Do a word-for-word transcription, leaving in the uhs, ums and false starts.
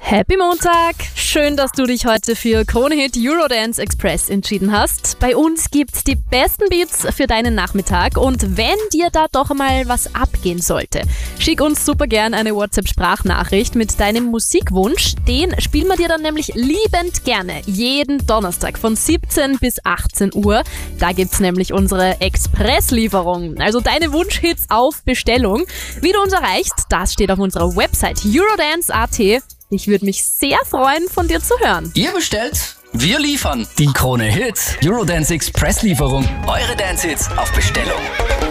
Happy Montag! Schön, dass du dich heute für Krone-Hit Eurodance Express entschieden hast. Bei uns gibt's die besten Beats für deinen Nachmittag und wenn dir da doch mal was abgehen sollte, schick uns super gern eine WhatsApp-Sprachnachricht mit deinem Musikwunsch. Den spielen wir dir dann nämlich liebend gerne jeden Donnerstag von siebzehn bis achtzehn Uhr. Da gibt's nämlich unsere Expresslieferung, also deine Wunschhits auf Bestellung. Wie du uns erreichst, das steht auf unserer Website eurodance punkt at. Ich würde mich sehr freuen, von dir zu hören. Ihr bestellt, wir liefern. Die Krone Hit Eurodance Express Lieferung. Eure Dance-Hits auf Bestellung.